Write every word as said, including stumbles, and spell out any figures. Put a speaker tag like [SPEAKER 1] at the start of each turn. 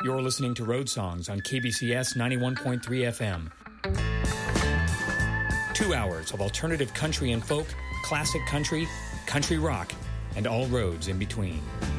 [SPEAKER 1] You're listening to Road Songs on K B C S ninety-one point three F M. Two hours of alternative country and folk, classic country, country rock, and all roads in between.